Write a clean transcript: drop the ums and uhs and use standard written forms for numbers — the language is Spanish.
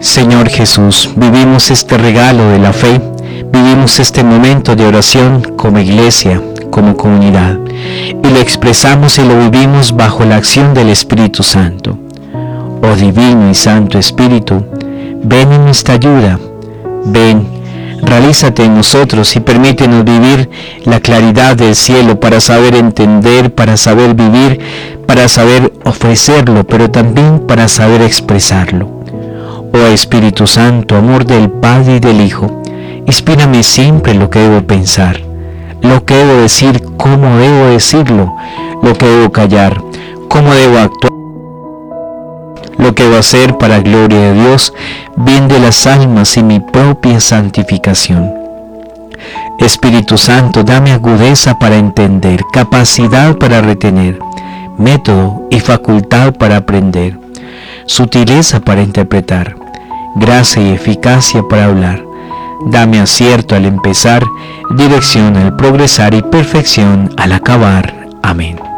Señor Jesús, vivimos este regalo de la fe, vivimos este momento de oración como iglesia, como comunidad, y lo expresamos y lo vivimos bajo la acción del Espíritu Santo. Oh Divino y Santo Espíritu, ven en nuestra ayuda, ven, realízate en nosotros y permítenos vivir la claridad del cielo para saber entender, para saber vivir, para saber ofrecerlo, pero también para saber expresarlo. Oh Espíritu Santo, amor del Padre y del Hijo, inspírame siempre lo que debo pensar, lo que debo decir, cómo debo decirlo, lo que debo callar, cómo debo actuar, lo que debo hacer para gloria de Dios, bien de las almas y mi propia santificación. Espíritu Santo, dame agudeza para entender, capacidad para retener, método y facultad para aprender, sutileza para interpretar, gracia y eficacia para hablar. Dame acierto al empezar, dirección al progresar y perfección al acabar. Amén.